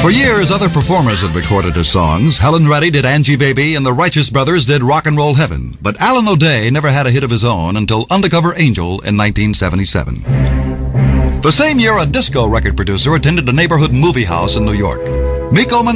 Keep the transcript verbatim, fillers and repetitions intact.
For years, other performers had recorded his songs. Helen Reddy did Angie Baby, and the Righteous Brothers did Rock and Roll Heaven. But Alan O'Day never had a hit of his own until Undercover Angel in nineteen seventy-seven. The same year, a disco record producer attended a neighborhood movie house in New York. Miko